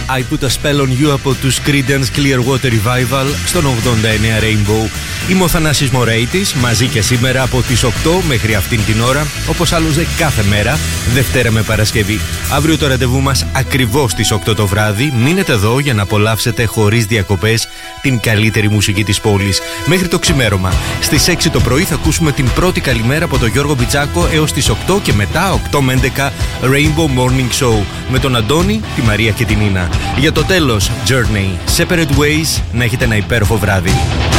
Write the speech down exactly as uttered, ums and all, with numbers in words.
I Put a Spell on You από τους Creedence Clearwater Revival στον ογδόντα εννέα Rainbow. Είμαι ο Θανάσης Μωρέιτης, μαζί και σήμερα από τις οκτώ μέχρι αυτήν την ώρα, όπως άλλωστε κάθε μέρα, Δευτέρα με Παρασκευή. Αύριο το ραντεβού μας ακριβώς στις οκτώ το βράδυ. Μείνετε εδώ για να απολαύσετε χωρίς διακοπές την καλύτερη μουσική της πόλης. Μέχρι το ξημέρωμα. Στις έξι το πρωί θα ακούσουμε την πρώτη καλημέρα από τον Γιώργο Μπιτσάκο έως τις οκτώ και μετά οκτώ με έντεκα Rainbow Morning Show με τον Αντώνη, τη Μαρία και την Νίνα. Για το τέλος, Journey, Separate Ways, να έχετε ένα υπέροχο βράδυ.